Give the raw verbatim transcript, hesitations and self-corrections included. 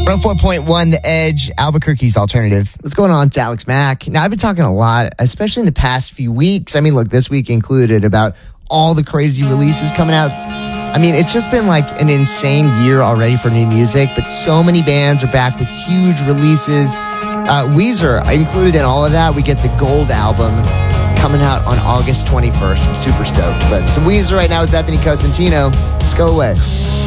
one oh four point one The Edge, Albuquerque's alternative. What's going on? It's Alex Mack. Now, I've been talking a lot, especially in the past few weeks. I mean, look, this week included, about all the crazy releases coming out. I mean, it's just been like an insane year already for new music, but so many bands are back with huge releases. Uh, Weezer, included in all of that, we get the Gold album coming out on August twenty-first. I'm super stoked. But some Weezer right now with Bethany Cosentino. Let's go away.